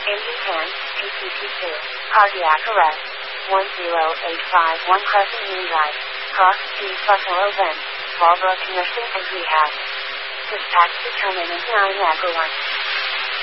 Engine 10, PCP2, cardiac arrest, 10851 Crescent Main Drive, Cross Street, Buffalo Bend, Marlboro Nursing and Rehab. Dispatch to terminus 9 Echo 1.